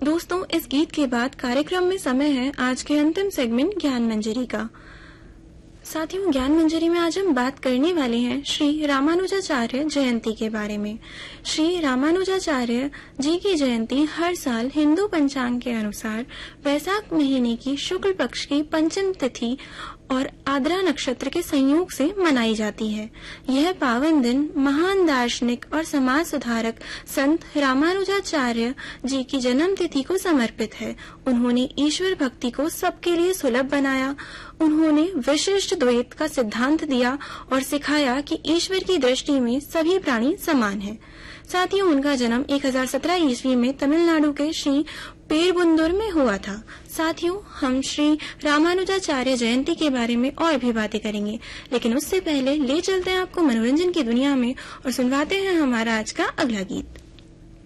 दोस्तों, इस गीत के बाद कार्यक्रम में समय है आज के अंतिम सेगमेंट ज्ञान मंजरी का। साथियों, ज्ञान मंजरी में आज हम बात करने वाले हैं श्री रामानुजाचार्य जयंती के बारे में। श्री रामानुजाचार्य जी की जयंती हर साल हिंदू पंचांग के अनुसार वैशाख महीने की शुक्ल पक्ष की पंचम तिथि और आद्रा नक्षत्र के संयोग से मनाई जाती है। यह पावन दिन महान दार्शनिक और समाज सुधारक संत रामानुजाचार्य जी की जन्म तिथि को समर्पित है। उन्होंने ईश्वर भक्ति को सबके लिए सुलभ बनाया। उन्होंने विशिष्ट द्वैत का सिद्धांत दिया और सिखाया कि ईश्वर की दृष्टि में सभी प्राणी समान हैं। साथियों, उनका जन्म 1017 ईस्वी में तमिलनाडु के श्री पेरुंबदूर में हुआ था। साथियों, हम श्री रामानुजाचार्य जयंती के बारे में और भी बातें करेंगे, लेकिन उससे पहले ले चलते हैं आपको मनोरंजन की दुनिया में और सुनवाते हैं हमारा आज का अगला गीत।